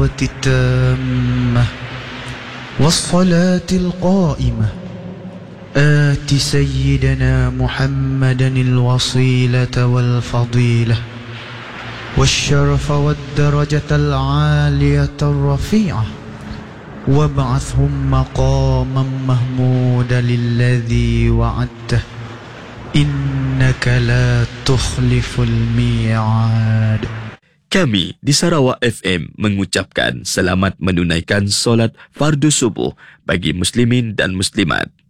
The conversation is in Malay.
الدعوة التامة والصلاة القائمة آت سيدنا محمدا الوصيلة والفضيلة والشرف والدرجة العالية الرفيعة وابعثهم مقاما محمودا الذي وعدته إنك لا تخلف الميعاد. Kami di Sarawak FM mengucapkan selamat menunaikan solat fardu subuh bagi muslimin dan muslimat.